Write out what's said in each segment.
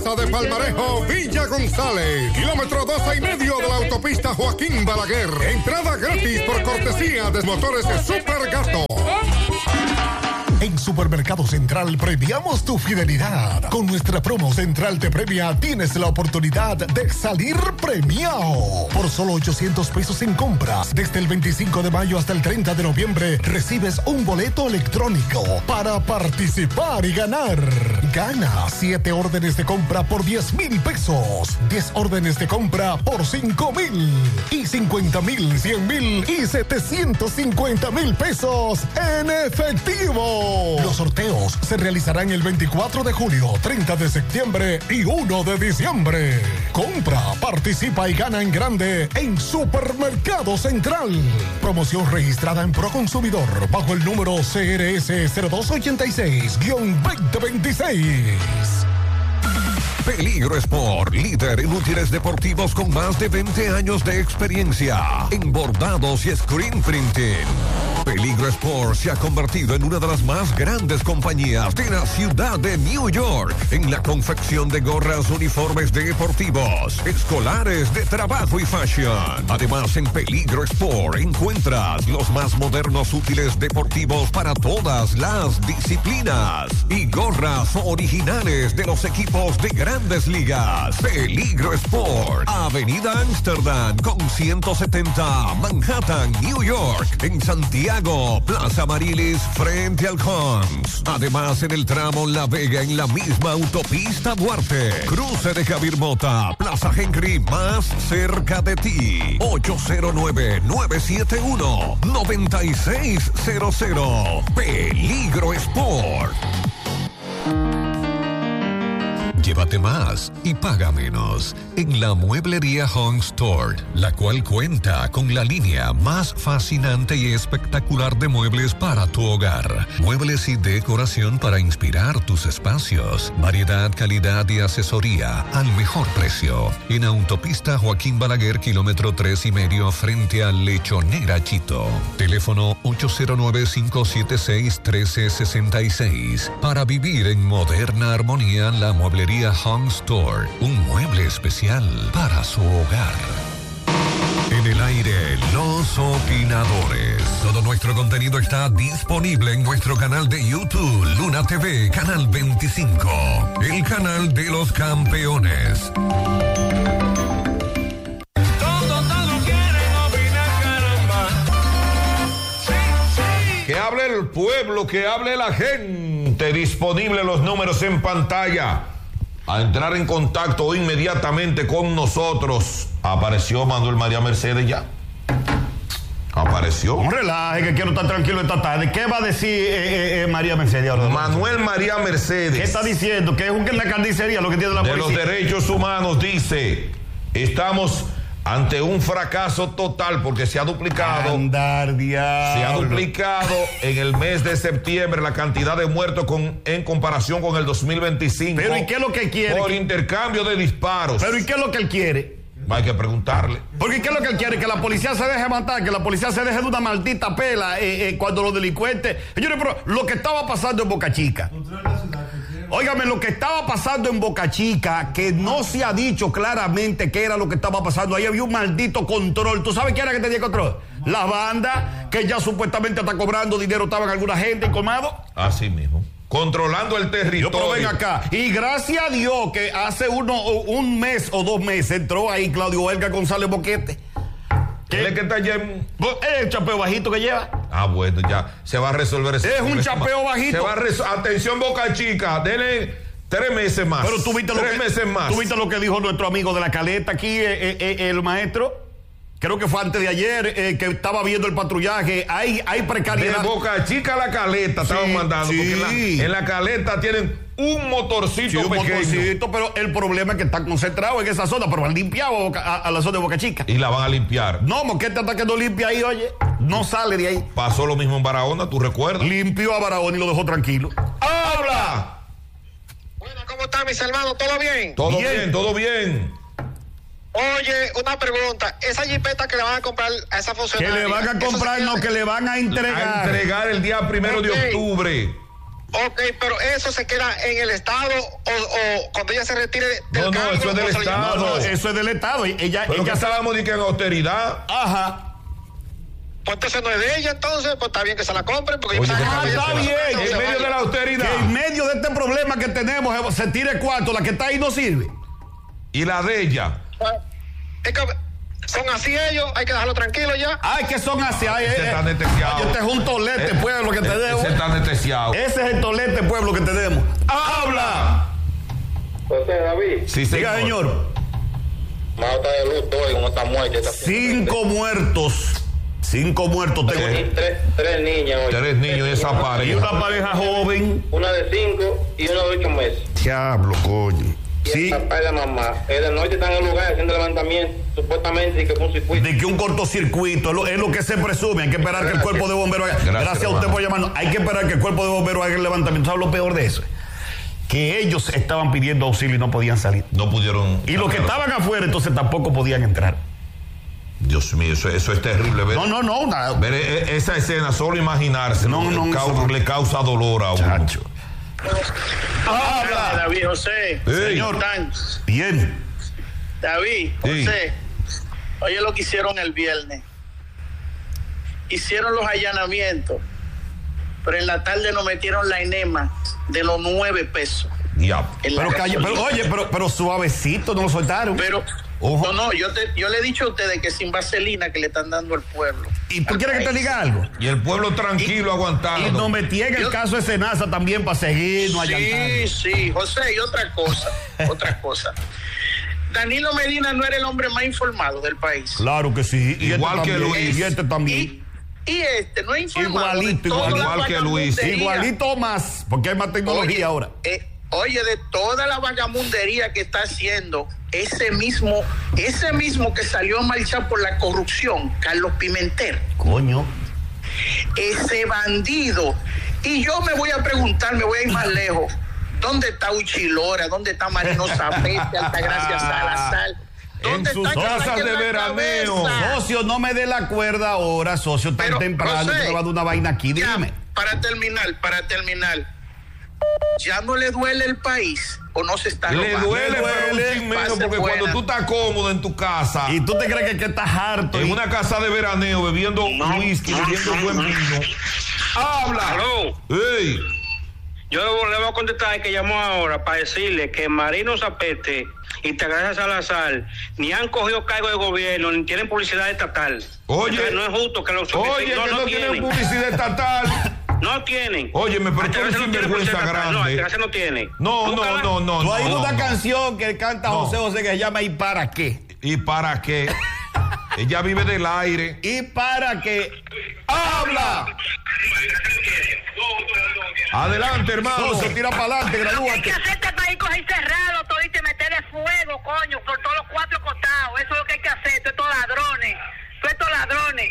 Plaza de Palmarejo, Villa González. Kilómetro 12.5 de la autopista Joaquín Balaguer. Entrada gratis por cortesía de Motores Super Gato. En Supermercado Central premiamos tu fidelidad. Con nuestra promo Central te premia, tienes la oportunidad de salir premiado. Por solo 800 pesos en compras, desde el 25 de mayo hasta el 30 de noviembre, recibes un boleto electrónico para participar y ganar. Gana 7 órdenes de compra por 10,000 pesos, 10 órdenes de compra por 5,000 y 50,000, 100,000 y 750,000 pesos en efectivo. Los sorteos se realizarán el 24 de julio, 30 de septiembre y 1 de diciembre. Compra, participa y gana en grande en Supermercado Central. Promoción registrada en Proconsumidor bajo el número CRS 0286-2026. Peligro Sport, líder en útiles deportivos con más de 20 años de experiencia en bordados y screen printing. Peligro Sport se ha convertido en una de las más grandes compañías de la ciudad de New York en la confección de gorras, uniformes deportivos, escolares, de trabajo y fashion. Además, en Peligro Sport encuentras los más modernos útiles deportivos para todas las disciplinas y gorras originales de los equipos de Grandes Ligas. Peligro Sport, Avenida Amsterdam con 170, Manhattan, New York. En Santiago, Plaza Marilis frente al Hans. Además, en el tramo La Vega, en la misma autopista Duarte. Cruce de Javier Mota, Plaza Henry, más cerca de ti. 809-971-9600. Peligro Sport. Llévate más y paga menos en la Mueblería Home Store, la cual cuenta con la línea más fascinante y espectacular de muebles para tu hogar. Muebles y decoración para inspirar tus espacios. Variedad, calidad y asesoría al mejor precio. En Autopista Joaquín Balaguer, kilómetro 3,5 frente a Lechonera Chito. Teléfono 809-576-1366. Para vivir en moderna armonía, la Mueblería Home Store, un mueble especial para su hogar. En el aire, los opinadores. Todo nuestro contenido está disponible en nuestro canal de YouTube, Luna TV, canal 25, el canal de los campeones. Que hable el pueblo, que hable la gente. Disponible los números en pantalla. A entrar en contacto inmediatamente con nosotros. Apareció Manuel María Mercedes ya. Apareció. Un relaje, que quiero estar tranquilo esta tarde. ¿Qué va a decir María Mercedes ahora? Manuel María Mercedes. ¿Qué está diciendo? Que es una carnicería lo que tiene la policía. De los derechos humanos dice: estamos ante un fracaso total porque se ha duplicado. Andar, diablo. Se ha duplicado en el mes de septiembre la cantidad de muertos en comparación con el 2025. Pero ¿y qué es lo que quiere? Por intercambio de disparos. Pero ¿y qué es lo que él quiere? Hay que preguntarle. Porque ¿qué es lo que él quiere? Que la policía se deje matar, que la policía se deje de una maldita pela cuando los delincuentes... Señores, pero lo que estaba pasando en Boca Chica... Óigame, lo que estaba pasando en Boca Chica, que no se ha dicho claramente qué era lo que estaba pasando. Ahí había un maldito control. ¿Tú sabes quién era que tenía control? La banda, que ya supuestamente está cobrando dinero, estaban alguna gente colmado. Así mismo. Controlando el territorio. Pero ven acá. Y gracias a Dios que hace un mes o 2 meses entró ahí Claudio Elgar González Boquete. ¿Él es que está allá en... Es el chapeo bajito que lleva. Ah, bueno, ya se va a resolver ese problema. Es un chapeo bajito. Atención, Boca Chica, denle 3 meses más. Pero tú viste meses más. ¿Tú viste lo que dijo nuestro amigo de la Caleta aquí, el maestro? Creo que fue antes de ayer, que estaba viendo el patrullaje. Hay precariedad. De Boca Chica a la Caleta estaban mandando. Sí. Porque en la Caleta tienen un motorcito pequeño. Pero el problema es que está concentrado en esa zona, pero han limpiado a la zona de Boca Chica. Y la van a limpiar. No, Moquete hasta que no limpia ahí, oye, no sale de ahí. Pasó lo mismo en Barahona, ¿tú recuerdas? Limpió a Barahona y lo dejó tranquilo. ¡Habla! Bueno, ¿cómo están mis hermanos? ¿Todo bien? Todo bien, todo bien. Oye, una pregunta. Esa jipeta que le van a comprar a esa funcionaria... Que le van a comprar, no, que le van a entregar. A entregar el día 1 de octubre. Ok, pero eso se queda en el Estado o cuando ella se retire del cargo. No, eso es del Estado. No, eso es del Estado. Ella que estábamos de que en austeridad. Ajá. Pues entonces no es de ella, entonces, pues está bien que se la compren. Porque está bien. En medio de la austeridad. Que en medio de este problema que tenemos, se tire cuarto, la que está ahí no sirve. ¿Y la de ella? Es que son así ellos, hay que dejarlo tranquilo ya. Ay, que son así. Ese está anestesiado. Este es un tolete, pueblo, que te demos. Ese está anestesiado. Ese es el tolete, pueblo, que te demos. ¡Habla! José David. Sí, Diga, señor. Mata de luto hoy, como está muerto. 5 muertos. 5 muertos. Tres niñas hoy. 3 niños y esa Y pareja. una pareja joven. Una de 5 y una de 8 meses. Diablo, coño. Y Sí. el papá y la mamá. De noche están en el lugar haciendo levantamiento. Supuestamente que fue un circuito. De que un cortocircuito es lo que se presume. Hay que esperar que el cuerpo de bomberos haga. Gracias a usted por llamarnos. Hay que esperar que el cuerpo de bomberos haga el levantamiento. ¿Sabes lo peor de eso? Que ellos estaban pidiendo auxilio y no podían salir. No pudieron. Y los que estaban afuera, entonces tampoco podían entrar. Dios mío, eso es terrible. Ver, No, nada. ver esa escena, solo imaginarse, le causa dolor a uno. Chacho. Habla, David José. Sí. Señor, ¿Están? bien. David Sí. José. Oye lo que hicieron el viernes. Hicieron los allanamientos, pero en la tarde nos metieron la enema de los 9 pesos. Ya. en la Pero suavecito, no lo soltaron. Pero Ojo. no, yo le he dicho a ustedes que sin vaselina que le están dando al pueblo. ¿Y tú quieres que te diga algo? Y el pueblo tranquilo aguantando. Y nos metí en el caso de Senasa también para seguirnos allantando. Sí, José, y otra cosa. Danilo Medina no era el hombre más informado del país. Claro que sí. Y Igual este que también, Luis. Y este también. Y este no es informado. Igual que Luis. Igualito más, porque hay más tecnología ahora. Oye, de toda la vagamundería que está haciendo ese mismo que salió a marchar por la corrupción, Carlos Pimentel. Coño. Ese bandido. Y yo me voy a preguntar, me voy a ir más lejos. ¿Dónde está Uchilora? ¿Dónde está Marino Zapete, Altagracia Salazar? En sus casas de veraneo. Socio, no me dé la cuerda ahora, socio, tan Pero, temprano. José, Me va a dar una vaina aquí, ya, dime. para terminar. ¿Ya no le duele el país o no se está Le robando? duele, pero un chin menos, Pase porque buena. cuando tú estás cómodo en tu casa, ¿Y tú te crees que estás harto? en una casa de veraneo, bebiendo whisky, bebiendo buen vino, habla. Aló. ¡Ey! Yo le voy a contestar al que llamó ahora para decirle que Marino Zapete y Altagracia Salazar ni han cogido cargo de gobierno ni tienen publicidad estatal. Oye. Entonces, no es justo que los Oye, que no tienen publicidad estatal. No tienen. Óyeme, pero tú eres Altagracia no tiene sinvergüenza publicidad estatal. No, grande. Altagracia no tiene. No. Tú hay una no. canción que canta No. José que se llama ¿Y para qué? ¿Y para qué? Ella vive del aire. ¿Y para qué? ¡Habla! Adelante, hermano. Socio, tira para adelante, Lo que hay gradúate. que hacer este país coger y cerrarlo todo y meterle fuego, coño, por todos los 4 costados. Eso es lo que hay que hacer, todos estos ladrones.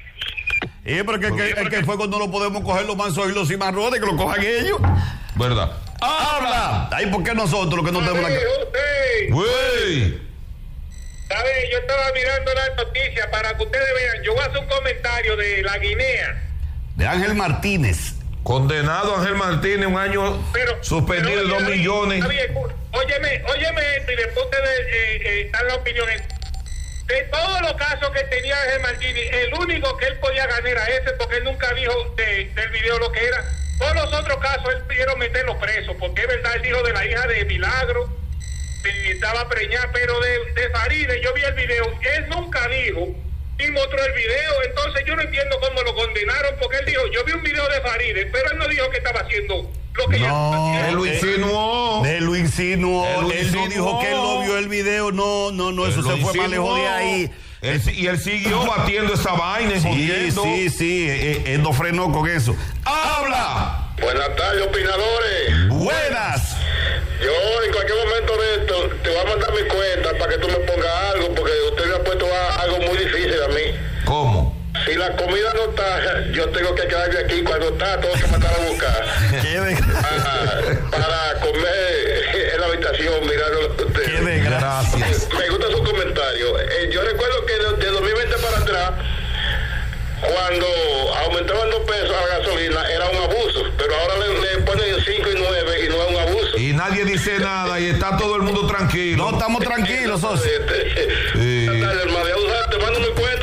Pero que fuego no lo podemos coger los mansos y los cimarrones, que lo cojan ellos. ¿Verdad? ¡Habla! Ay, ¿por qué nosotros los que no tenemos la Güey. ¿Sabes? Yo estaba mirando las noticias para que ustedes vean. Yo voy a hacer un comentario de la Guinea. de Ángel Martínez? Condenado Ángel Martínez, un año suspendido de 2 millones. Óyeme esto y después ustedes dan la opinión. De todos los casos que tenía Ángel Martínez, el único que él podía ganar era ese, porque él nunca dijo del video lo que era. Todos los otros casos él pidieron meterlo preso, porque es verdad, él dijo de la hija de Milagro, que estaba preñada, pero de Faride, yo vi el video, él nunca dijo, ni mostró el video, entonces yo no entiendo cómo lo condenaron, porque él dijo, yo vi un video de Faride, pero él no dijo que estaba haciendo lo que ella estaba haciendo. Él lo insinuó. Él lo insinuó. Él no insinuó. dijo que él no vio el video. No, eso se fue más lejos de ahí. Y él siguió batiendo esa vaina y jodiendo. Sí, él no frenó con eso. ¡Habla! Buenas tardes, opinadores. Buenas. Yo en cualquier momento de esto te voy a mandar mi cuenta para que tú me pongas algo, porque usted me ha puesto algo muy difícil a mí. ¿Cómo? Si la comida no está, yo tengo que quedarme aquí. Cuando está, tengo que mandar a buscar. Para comer en la habitación, mirando usted. Qué desgracia. Me gusta su comentario. Yo recuerdo que de 2020 para atrás, cuando aumentaban 2 pesos a la gasolina, era un abuso, pero ahora le pone 5 y 9 y no es un abuso. Y nadie dice nada y está todo el mundo tranquilo. No, estamos tranquilos, socio. Sí. Te mando mi cuenta.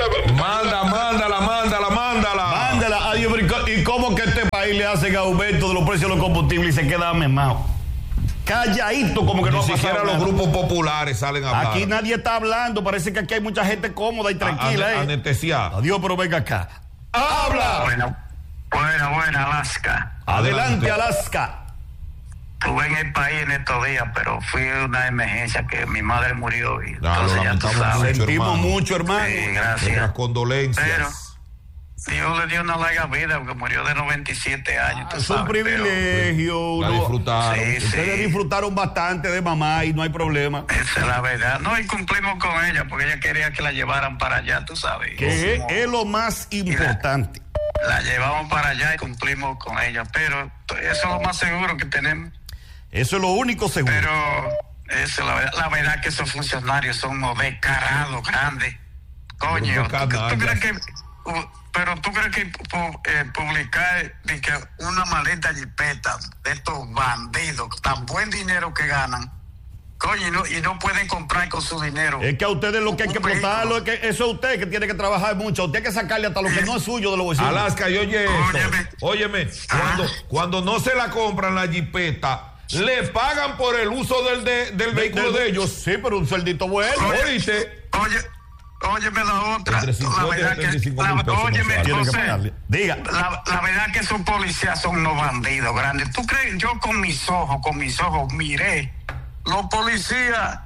Mándala. Adiós, ¿y cómo que este país le hacen aumento de los precios de los combustibles y se queda memado? Calladito, como que no ha pasado. Ni siquiera los grupos populares salen a hablar. Aquí nadie está hablando, parece que aquí hay mucha gente cómoda y tranquila. Anestesiada. Adiós, pero venga acá. ¡Habla! Buena, Alaska. Adelante, Alaska. Estuve en el país en estos días, pero fui a una emergencia que mi madre murió. Y entonces ya tú sabes. Sentimos mucho, hermano. Sí, gracias. Nuestras condolencias. Pero Dios le dio una larga vida porque murió de 97 años. Es un privilegio. La disfrutaron. Sí. Ustedes disfrutaron bastante de mamá y no hay problema. Esa es la verdad. No, y cumplimos con ella porque ella quería que la llevaran para allá, tú sabes. Que es lo más importante. La llevamos para allá y cumplimos con ella, pero eso es lo más seguro que tenemos. Eso es lo único seguro. Pero eso es la verdad que esos funcionarios son unos descarados grandes. Coño, ¿tú crees que... Pero tú crees que publicar de que una maleta jipeta de estos bandidos, tan buen dinero que ganan, coño, y no pueden comprar con su dinero? Es que a ustedes lo que hay que explotarlo, es que eso es usted que tiene que trabajar mucho. Usted hay que sacarle hasta lo que no es suyo de los bolsillos. Alaska, y óyeme, cuando no se la compran la jipeta, le pagan por el uso del vehículo de ellos. Sí, pero un sueldito bueno. ¿Oíste? Óyeme la otra. Entre 50 la verdad y 35 mil pesos. Óyeme, José, diga. La verdad que esos policías son unos bandidos grandes. ¿Tú crees? Yo con mis ojos miré los policías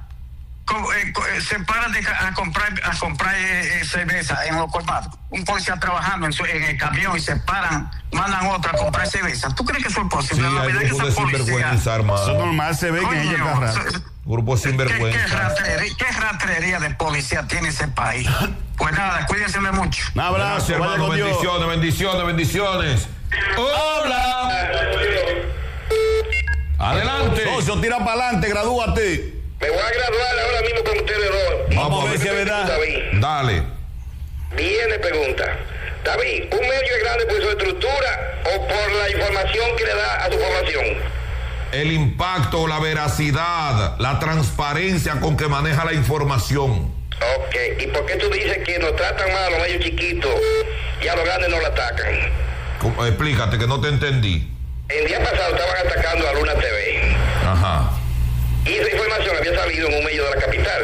se paran a comprar cerveza en los colmados. Un policía trabajando en el camión y se paran, mandan otro a comprar cerveza. ¿Tú crees que eso es posible? Sí, la verdad que esos policías... Eso normal se ve que ella agarra. Grupo sinvergüenza. ¿Qué ratrería de policía tiene ese país? Pues nada, cuídense mucho. Un abrazo, hermano, bendiciones. ¡Hola! Adelante. Socio, tira para adelante, gradúate. Me voy a graduar ahora mismo con ustedes dos. Vamos a ver si es verdad. David. Dale. Viene pregunta. David, ¿un medio es grande por su estructura o por la información que le da a su población? El impacto, la veracidad, la transparencia con que maneja la información. Ok, ¿y por qué tú dices que nos tratan mal a los medios chiquitos y a los grandes no la atacan? Explícate, que no te entendí. El día pasado estaban atacando a Luna TV. Ajá. Y esa información había salido en un medio de la capital.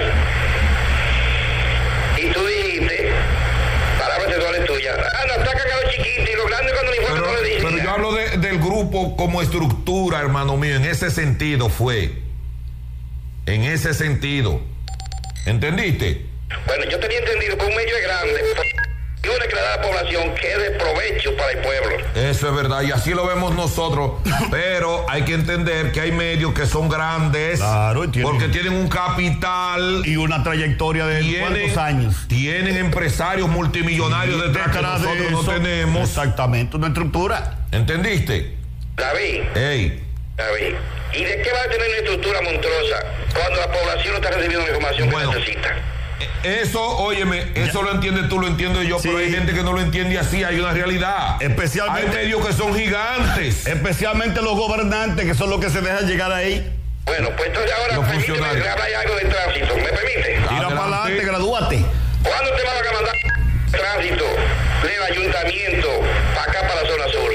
Y tú dijiste, palabras sexuales tuyas, no atacan a los chiquitos y los grandes cuando le informan no le dicen. Pero yo hablo del grupo como estructura, hermano mío, en ese sentido fue. En ese sentido. ¿Entendiste? Bueno, yo tenía entendido que un medio es grande, y una que le da a la población que es de provecho para el pueblo. Eso es verdad, y así lo vemos nosotros, pero hay que entender que hay medios que son grandes, claro, porque tienen un capital y una trayectoria de cuántos años. Tienen empresarios multimillonarios detrás que nosotros no tenemos. Exactamente, una estructura. ¿Entendiste? David. David. ¿Y de qué va a tener una estructura monstruosa cuando la población no está recibiendo la información que necesita? Eso, óyeme, eso lo entiendes tú, lo entiendo yo, pero hay gente que no lo entiende así, hay una realidad. Especialmente, hay medios que son gigantes. Especialmente los gobernantes, que son los que se dejan llegar ahí. Bueno, pues entonces ahora permíteme que hable algo de tránsito, ¿me permite? Tira para adelante, gradúate. ¿Cuándo te van a mandar tránsito del ayuntamiento para acá, para la zona sur?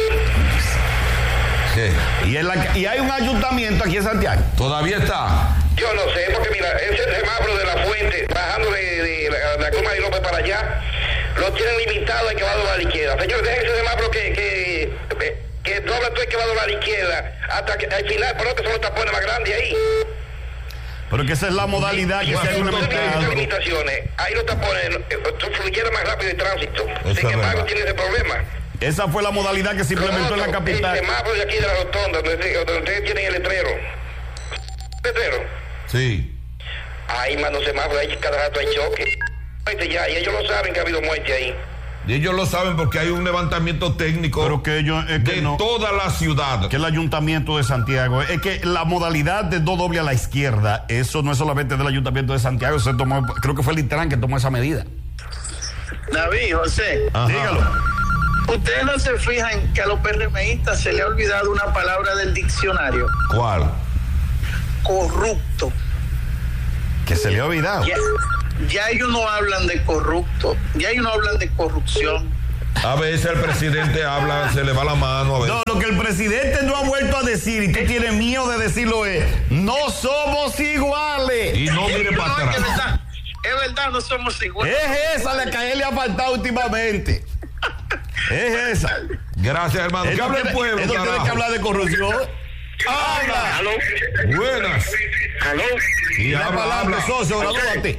Y hay un ayuntamiento aquí en Santiago. ¿Todavía está? Yo no sé, porque mira, ese semáforo de la Fuente, bajando de la Cruz María López para allá, lo tienen limitado al que va a doblar a la izquierda. Señores, dejen ese semáforo que dobla todo el que va a doblar a la izquierda, hasta que al final, por lo que son los tapones más grandes ahí. Pero que esa es la modalidad que se ha implementado. Ahí los tapones fluyeron más rápido el tránsito. Sin embargo, tiene ese problema. Esa fue la modalidad que se implementó en la capital. El semáforo de aquí de la rotonda, donde ustedes tienen el letrero. ¿Letrero? Sí. Ahí, mano, semáforo, ahí cada rato hay choque. Ya, y ellos lo saben que ha habido muerte ahí. Y ellos lo saben porque hay un levantamiento técnico. Pero que ellos, de toda la ciudad. Que el ayuntamiento de Santiago, es que la modalidad de no doble a la izquierda, eso no es solamente del ayuntamiento de Santiago, se tomó, creo que fue el Intran que tomó esa medida. David, José. Dígalo. Ustedes no se fijan que a los PRMistas se le ha olvidado una palabra del diccionario. ¿Cuál? Corrupto. Que se le ha olvidado. Ya ellos no hablan de corrupto, ya ellos no hablan de corrupción. A veces el presidente habla, se le va la mano a veces. No, lo que el presidente no ha vuelto a decir, y tú tienes miedo de decirlo, es: no somos iguales. Y no mire para atrás. Es verdad, no somos iguales. Es esa la que a él le ha faltado últimamente. Es esa. Gracias, hermano. ¿Qué habla el pueblo? Esto tiene que hablar de corrupción. ¡Habla! ¡Aló! Buenas. ¿Aló? Y habla, para adelante, socio, gradúate.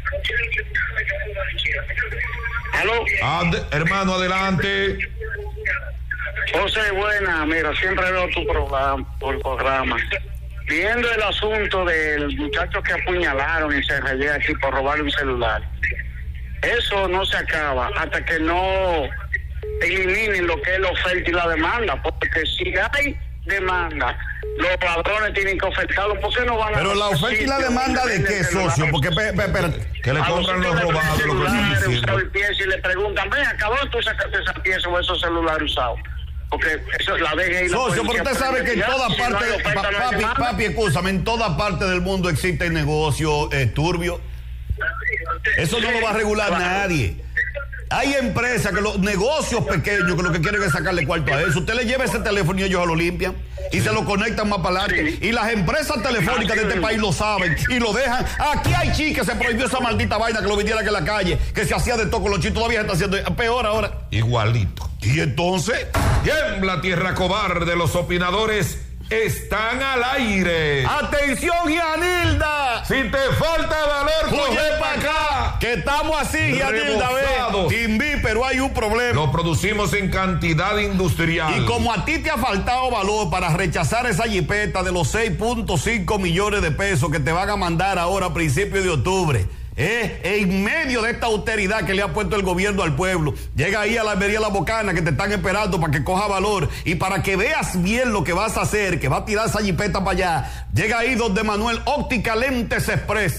¿Aló? Hermano, adelante. José, buena, mira, siempre veo tu programa. Viendo el asunto del muchacho que apuñalaron y se rayó aquí por robarle un celular. Eso no se acaba hasta que no eliminen lo que es la oferta y la demanda, porque si hay demanda, los ladrones tienen que ofertarlo. ¿Por qué no van a... Pero la oferta y la demanda de qué, socio? Porque espérate, que le compran los robados, lo que están diciendo. Y le preguntan: ven, acabó tú sacaste esa pieza o esos celulares usados. Porque eso la DGI. Socio, pero usted sabe que en toda parte, papi, escúchame, en toda parte del mundo existen negocios turbios. Eso no lo va a regular nadie. Hay empresas que los negocios pequeños que lo que quieren es sacarle cuarto a eso. Usted le lleva ese teléfono y ellos lo limpian y se lo conectan más para adelante. Y las empresas telefónicas de este país lo saben y lo dejan. Aquí hay chicas, se prohibió esa maldita vaina que lo vendiera que en la calle, que se hacía de todo con los chicos. Todavía se está haciendo peor ahora. Igualito. Y entonces, tiembla tierra cobarde, los opinadores están al aire. ¡Atención, Gianilda! Si te falta valor, coge para acá. Que estamos así, Gianilda, ve. Timbi, pero hay un problema. Lo producimos en cantidad industrial. Y como a ti te ha faltado valor para rechazar esa jipeta de los 6.5 millones de pesos que te van a mandar ahora a principios de octubre, en medio de esta austeridad que le ha puesto el gobierno al pueblo, llega ahí a la Almería La Bocana, que te están esperando para que coja valor y para que veas bien lo que vas a hacer, que va a tirar esa jipeta para allá. Llega ahí donde Manuel, Óptica Lentes Express,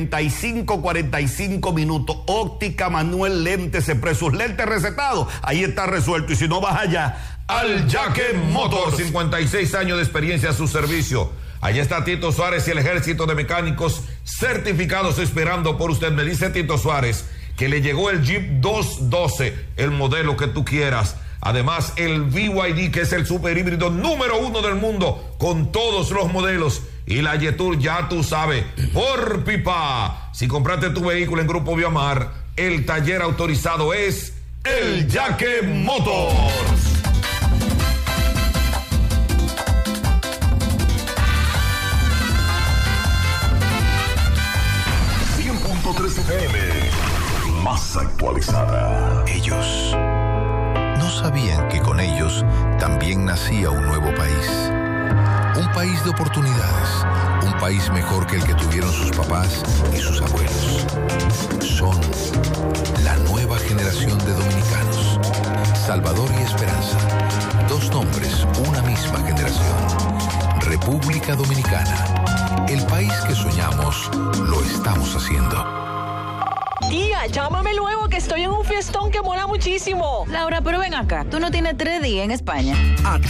35-45 minutos. Óptica Manuel Lentes Express, sus lentes recetados, ahí está resuelto. Y si no vas allá, al Yaque Motors, 56 años de experiencia a su servicio. Allá está Tito Suárez y el ejército de mecánicos certificados esperando por usted. Me dice Tito Suárez que le llegó el Jeep 212, el modelo que tú quieras. Además, el BYD, que es el super híbrido número 1 del mundo, con todos los modelos. Y la Yetur, ya tú sabes, por pipa. Si compraste tu vehículo en Grupo Viamar, el taller autorizado es el Yaque Motors. Más actualizada. Ellos no sabían que con ellos también nacía un nuevo país. Un país de oportunidades. Un país mejor que el que tuvieron sus papás y sus abuelos. Son la nueva generación de dominicanos. Salvador y Esperanza. Dos nombres, una misma generación. República Dominicana. El país que soñamos, lo estamos haciendo. Tía, llámame luego que estoy en un fiestón que mola muchísimo. Laura, pero ven acá. Tú no tienes 3 días en España.